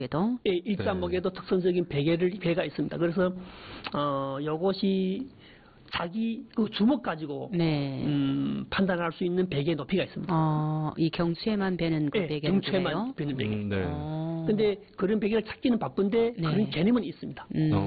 일자목에도? 예, 일자목에도 네. 특성적인 베개가 있습니다. 그래서 요것이 자기 그 주먹 가지고 네. 판단할 수 있는 베개의 높이가 있습니다. 이 경추에만 베는 그 네, 베개를 경추에만 베는 베개. 네. 근데 그런 베개를 찾기는 바쁜데 네. 그런 개념은 있습니다.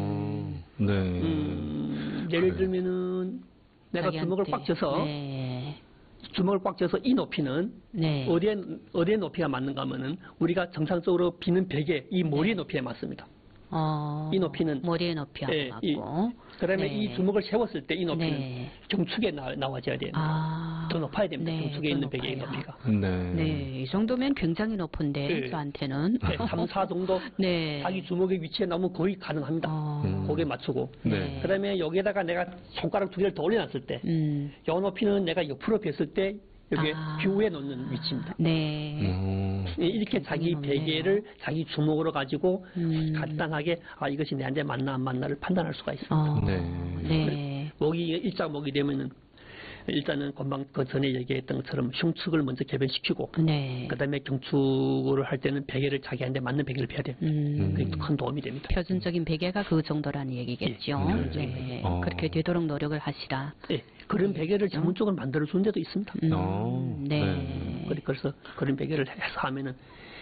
네. 예를 들면은 내가 주먹을 꽉 쥐어서 네. 주먹을 꽉 쥐어서 이 높이는 네. 어디에 높이가 맞는가 하면은 우리가 정상적으로 비는 베개 이 머리의 네. 높이에 맞습니다. 이 높이는 머리의 높이하고 맞고. 그다음에 네. 이 주먹을 세웠을 때 이 높이는 네. 경축에 나와줘야 됩니다. 더 높아야 됩니다. 네, 경축에 있는 베개의 높이가. 네, 이 정도면 굉장히 높은데 네. 저한테는. 네, 3, 4 정도 네. 자기 주먹의 위치에 나오면 거의 가능합니다. 거기에 맞추고. 네. 그다음에 여기에다가 내가 손가락 두 개를 더 올려놨을 때, 이 높이는 내가 옆으로 뵀을 때 여기 뷰에 놓는 위치입니다. 네. 이렇게 자기 베개를 자기 주먹으로 가지고 간단하게 이것이 내한테 맞나 안 맞나를 판단할 수가 있습니다. 네. 목이 일자목이 되면은 일단은 금방 그 전에 얘기했던 것처럼 흉측을 먼저 개변시키고 네. 그다음에 경축을 할 때는 베개를 자기한테 맞는 베개를 베야 됩니다. 그게 큰 도움이 됩니다. 표준적인 베개가 그 정도라는 얘기겠죠. 네. 그렇게 되도록 노력을 하시라. 네. 그런 베개를 전문적으로 만들어 주는 데도 있습니다. 네. 그래서 그런 베개를 해서 하면은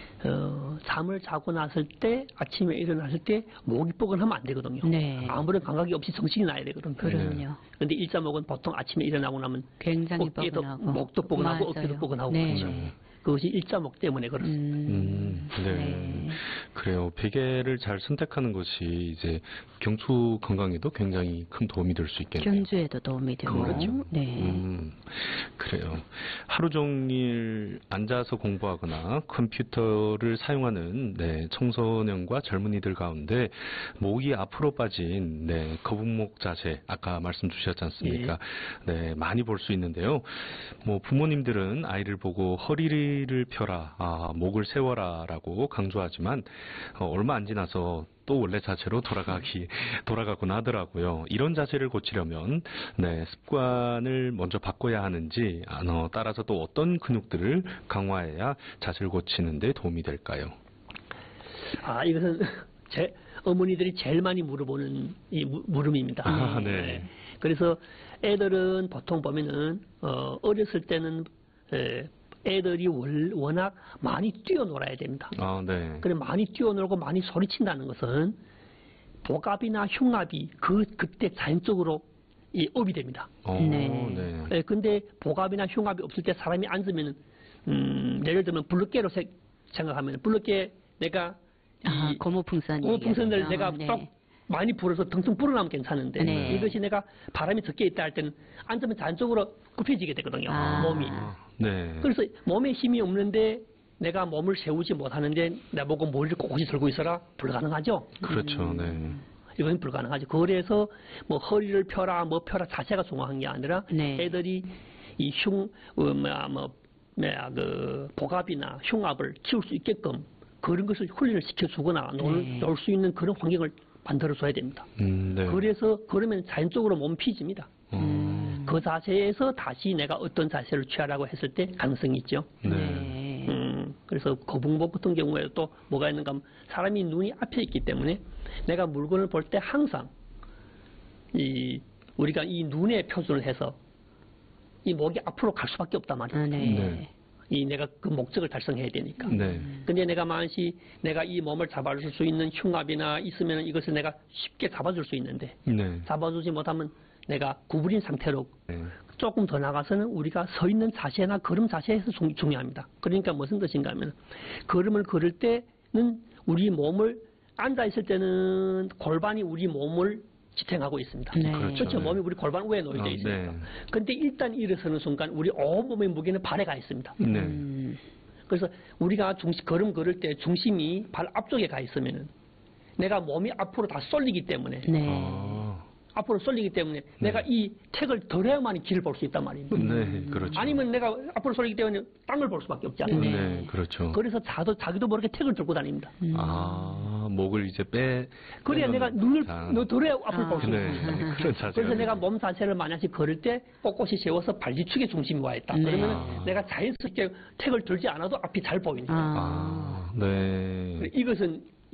잠을 자고 났을 때 아침에 일어났을 때 목이 뻐근하면 안 되거든요. 네. 아무런 감각이 없이 정신이 나야 되거든요. 그럼요. 그런데 일자목은 보통 아침에 일어나고 나면 굉장히 뻐근하고 목도 뻐근하고 어깨도 뻐근하고 그렇죠. 그것이 일자목 때문에 그렇습니다. 네. 그래요. 베개를 잘 선택하는 것이 이제 경추 건강에도 굉장히 큰 도움이 될 수 있겠네요. 견주에도 도움이 되고. 그렇죠. 네. 그래요. 하루 종일 앉아서 공부하거나 컴퓨터를 사용하는 청소년과 젊은이들 가운데 목이 앞으로 빠진 거북목 자세 아까 말씀 주셨지 않습니까? 네, 많이 볼 수 있는데요. 뭐 부모님들은 아이를 보고 허리를 펴라, 목을 세워라라고 강조하지만 얼마 안 지나서 또 원래 자세로 돌아가곤 하더라고요. 이런 자세를 고치려면 습관을 먼저 바꿔야 하는지 따라서 또 어떤 근육들을 강화해야 자세를 고치는 데 도움이 될까요? 이것은 제 어머니들이 제일 많이 물어보는 이 물음입니다. 네. 그래서 애들은 보통 보면은 어렸을 때는 애들이 워낙 많이 뛰어놀아야 됩니다. 네. 그래 많이 뛰어놀고 많이 소리친다는 것은 복압이나 흉압이 그때 자연적으로 업이 됩니다. 네. 근데 복압이나 흉압이 없을 때 사람이 앉으면 예를 들면 블루깨로 생각하면 블루깨 내가 고무풍선을 내가 쏙 많이 불어서 덩텅 불어나면 괜찮은데 이것이 내가 바람이 적게 있다 할 때는 앉으면 자연적으로 굽혀지게 되거든요. 몸이. 그래서 몸에 힘이 없는데 내가 몸을 세우지 못하는데 나보고 머리를 꼿꼿이 들고 있어라? 불가능하죠. 그렇죠. 이건 불가능하죠. 그래서 뭐 허리를 펴라 뭐 펴라 자세가 중요한 게 아니라 애들이 이 복압이나 흉압을 키울 수 있게끔 그런 것을 훈련을 시켜주거나 놀 수 있는 그런 환경을 만들어줘야 됩니다. 그래서 그러면 자연적으로 몸 피집니다. 그 자세에서 다시 내가 어떤 자세를 취하라고 했을 때 가능성이 있죠. 그래서 거북목 같은 경우에 또 뭐가 있는가 하면 사람이 눈이 앞에 있기 때문에 내가 물건을 볼 때 항상 우리가 이 눈에 표준을 해서 이 목이 앞으로 갈 수밖에 없단 말이에요. 내가 그 목적을 달성해야 되니까. 근데 내가 만시 내가 이 몸을 잡아줄 수 있는 흉압이나 있으면 이것을 내가 쉽게 잡아줄 수 있는데 잡아주지 못하면 내가 구부린 상태로 조금 더 나가서는 우리가 서 있는 자세나 걸음 자세에서 중요합니다. 그러니까 무슨 뜻인가 하면 걸음을 걸을 때는 우리 몸을 앉아 있을 때는 골반이 우리 몸을 지탱하고 있습니다. 그렇죠. 몸이 우리 골반 위에 놓여져 있습니다. 그런데 일단 일어서는 순간 우리 온몸의 무게는 발에 가 있습니다. 그래서 우리가 걸음 걸을 때 중심이 발 앞쪽에 가 있으면은 내가 몸이 앞으로 다 쏠리기 때문에 앞으로 쏠리기 때문에 내가 이 택을 덜해야만 길을 볼 수 있단 말입니다. 그렇죠. 아니면 내가 앞으로 쏠리기 때문에 땅을 볼 수밖에 없지 않습니까? 그렇죠. 그래서 자기도 모르게 택을 들고 다닙니다. 목을 이제 그래야 내가 눈을 덜해야 앞을 볼 수 있습니다. 그런 자세가 그래서 내가 몸 자세를 만약에 걸을 때 꼿꼿이 세워서 발뒤축에 중심이 와 있다. 그러면 내가 자연스럽게 택을 들지 않아도 앞이 잘 보이니까. 네. 이것은